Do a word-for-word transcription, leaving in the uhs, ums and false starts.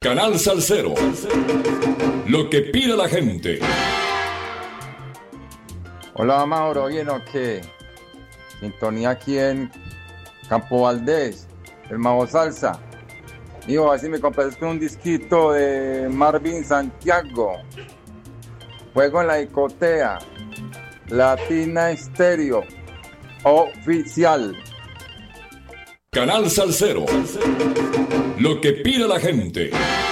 Canal Salsero. Lo que pide la gente. Hola Mauro, ¿bien o qué? Sintonía aquí en Campo Valdés, el Mago Salsa. Digo, así me complaces con un disquito de Marvin Santiago. Juego en la discotea, Latina Estéreo, oficial. Canal Salsero. Lo que pide la gente.